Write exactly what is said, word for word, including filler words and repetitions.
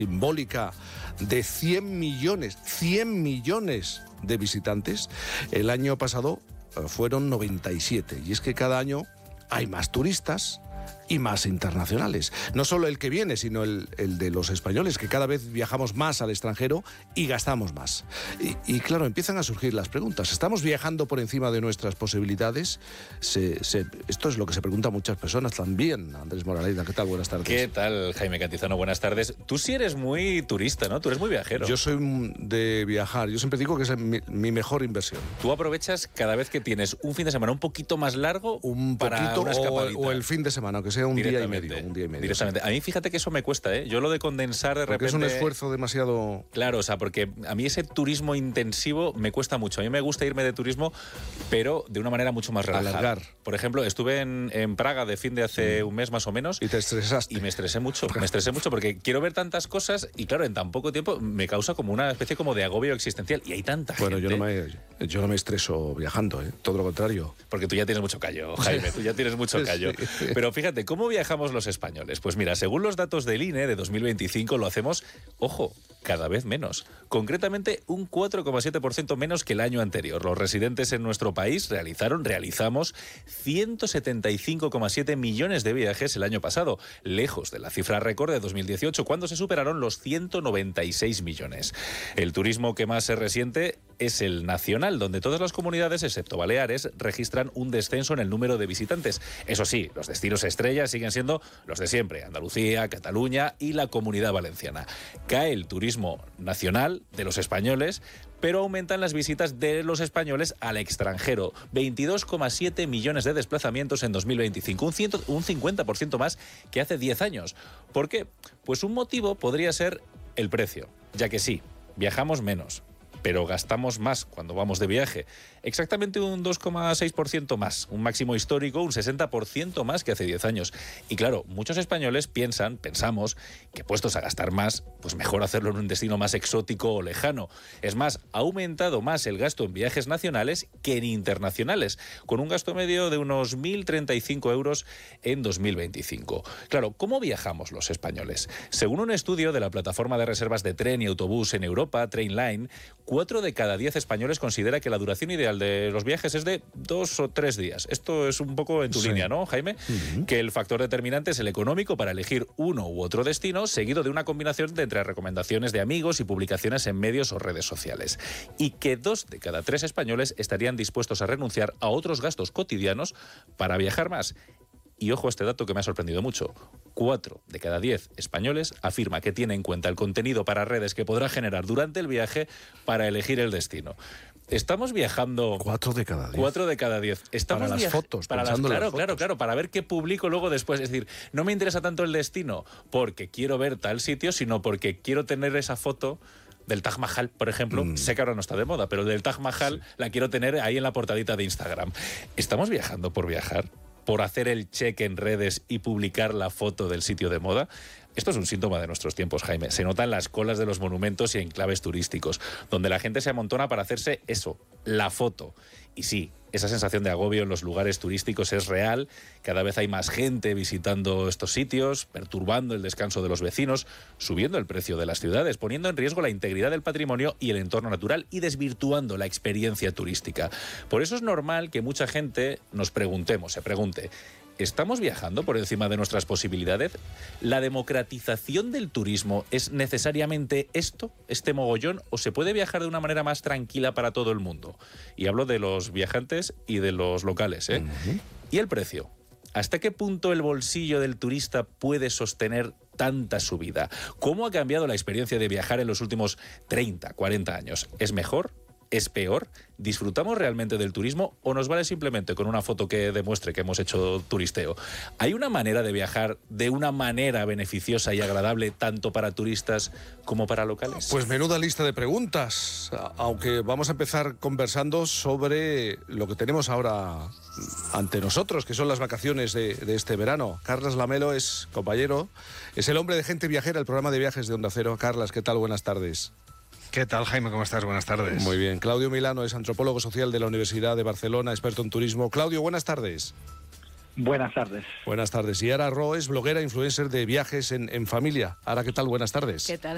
simbólica de cien millones, cien millones de visitantes, el año pasado fueron noventa y siete. Y es que cada año hay más turistas y más internacionales. No solo el que viene, sino el, el de los españoles, que cada vez viajamos más al extranjero y gastamos más. Y, y claro, empiezan a surgir las preguntas. ¿Estamos viajando por encima de nuestras posibilidades? Se, se, esto es lo que se preguntan muchas personas también. Andrés Moraleida, ¿qué tal? Buenas tardes. ¿Qué tal, Jaime Cantizano? Buenas tardes. Tú sí eres muy turista, ¿no? Tú eres muy viajero. Yo soy de viajar. Yo siempre digo que es mi, mi mejor inversión. Tú aprovechas cada vez que tienes un fin de semana un poquito más largo un para poquito, una escapadita. O, o el fin de semana, que sea un día y medio. Un día y medio. Directamente. Sí. A mí fíjate que eso me cuesta, ¿eh? Yo lo de condensar de porque repente... es un esfuerzo demasiado... Claro, o sea, porque a mí ese turismo intensivo me cuesta mucho. A mí me gusta irme de turismo, pero de una manera mucho más relajada. Alargar. Por ejemplo, estuve en, en Praga de fin de hace mm. un mes más o menos. Y te estresaste. Y me estresé mucho. Me estresé mucho porque quiero ver tantas cosas y claro, en tan poco tiempo me causa como una especie como de agobio existencial. Y hay tanta bueno, gente... Bueno, yo, no me, yo no me estreso viajando, ¿eh? Todo lo contrario. Porque tú ya tienes mucho callo, Jaime, tú ya tienes mucho callo. Sí. Pero fíjate, ¿cómo viajamos los españoles? Pues mira, según los datos del I N E de dos mil veinticinco lo hacemos, ojo, cada vez menos. Concretamente, un cuatro coma siete por ciento menos que el año anterior. Los residentes en nuestro país realizaron, realizamos ciento setenta y cinco coma siete millones de viajes el año pasado, lejos de la cifra récord de dos mil dieciocho, cuando se superaron los ciento noventa y seis millones. El turismo que más se resiente es el nacional, donde todas las comunidades, excepto Baleares, registran un descenso en el número de visitantes. Eso sí, los destinos estrellas siguen siendo los de siempre, Andalucía, Cataluña y la Comunidad Valenciana. Cae el turismo nacional de los españoles, pero aumentan las visitas de los españoles al extranjero. veintidós coma siete millones de desplazamientos en dos mil veinticinco, un, cien, un cincuenta por ciento más que hace diez años. ¿Por qué? Pues un motivo podría ser el precio, ya que sí, viajamos menos, pero gastamos más cuando vamos de viaje. Exactamente un dos coma seis por ciento más, un máximo histórico, un sesenta por ciento más que hace diez años. Y claro, muchos españoles piensan, pensamos, que puestos a gastar más, pues mejor hacerlo en un destino más exótico o lejano. Es más, ha aumentado más el gasto en viajes nacionales que en internacionales, con un gasto medio de unos mil treinta y cinco euros en dos mil veinticinco. Claro, ¿cómo viajamos los españoles? Según un estudio de la plataforma de reservas de tren y autobús en Europa, Trainline, cuatro de cada diez españoles considera que la duración ideal de los viajes es de dos o tres días. Esto es un poco en tu sí. línea, ¿no, Jaime? Uh-huh. Que el factor determinante es el económico para elegir uno u otro destino, seguido de una combinación de entre recomendaciones de amigos y publicaciones en medios o redes sociales. Y que dos de cada tres españoles estarían dispuestos a renunciar a otros gastos cotidianos para viajar más. Y ojo a este dato que me ha sorprendido mucho. Cuatro de cada diez españoles afirma que tiene en cuenta el contenido para redes que podrá generar durante el viaje para elegir el destino. Estamos viajando... Cuatro de cada diez. Cuatro de cada diez. Estamos para las viaja... fotos, para las... Claro, las fotos. claro, claro, para ver qué publico luego después. Es decir, no me interesa tanto el destino porque quiero ver tal sitio, sino porque quiero tener esa foto del Taj Mahal, por ejemplo. Mm. Sé que ahora no está de moda, pero del Taj Mahal sí. la quiero tener ahí en la portadita de Instagram. ¿Estamos viajando por viajar? ¿Por hacer el check en redes y publicar la foto del sitio de moda? Esto es un síntoma de nuestros tiempos, Jaime. Se nota en las colas de los monumentos y enclaves turísticos, donde la gente se amontona para hacerse eso, la foto. Y sí, esa sensación de agobio en los lugares turísticos es real. Cada vez hay más gente visitando estos sitios, perturbando el descanso de los vecinos, subiendo el precio de las ciudades, poniendo en riesgo la integridad del patrimonio y el entorno natural y desvirtuando la experiencia turística. Por eso es normal que mucha gente nos preguntemos, se pregunte, ¿estamos viajando por encima de nuestras posibilidades? ¿La democratización del turismo es necesariamente esto, este mogollón, o se puede viajar de una manera más tranquila para todo el mundo? Y hablo de los viajantes y de los locales, ¿eh? Uh-huh. ¿Y el precio? ¿Hasta qué punto el bolsillo del turista puede sostener tanta subida? ¿Cómo ha cambiado la experiencia de viajar en los últimos treinta, cuarenta años? ¿Es mejor? ¿Es peor? ¿Disfrutamos realmente del turismo o nos vale simplemente con una foto que demuestre que hemos hecho turisteo? ¿Hay una manera de viajar de una manera beneficiosa y agradable tanto para turistas como para locales? Pues menuda lista de preguntas, aunque vamos a empezar conversando sobre lo que tenemos ahora ante nosotros, que son las vacaciones de, de este verano. Carlas Lamelo es compañero, es el hombre de Gente Viajera, el programa de viajes de Onda Cero. Carlas, ¿qué tal? Buenas tardes. ¿Qué tal, Jaime? ¿Cómo estás? Buenas tardes. Muy bien. Claudio Milano es antropólogo social de la Universidad de Barcelona, experto en turismo. Claudio, buenas tardes. Buenas tardes. Buenas tardes. Y Ara Ro es bloguera, influencer de viajes en, en familia. Ara, ¿qué tal? Buenas tardes. ¿Qué tal,